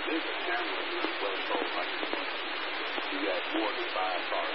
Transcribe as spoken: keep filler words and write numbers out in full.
bigger camera than well sold like this one. You got more than five cars.